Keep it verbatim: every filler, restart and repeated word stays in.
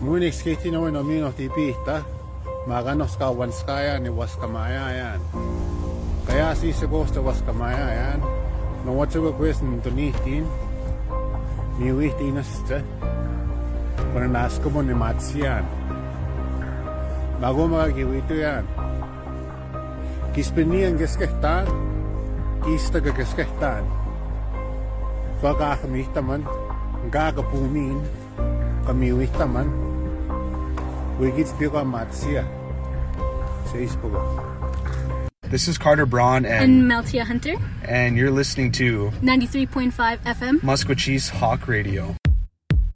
Munix kiti no no mino tipita. Maganos ka wanskaya ni waskamaya yan. Kaya si segosta waskamaya yan. No what's a question to nitin. Ni wihtinasta. Para nasko mo ni matsiyan. Bago magagiwito yan. Kispenian geskehtan. Kista geskehtan. Fagakamistaman. Gagapumin. Kamiwistaman. This is Carter Braun and, and Meltia Hunter, and you're listening to ninety-three point five F M Musquecheese Hawk Radio.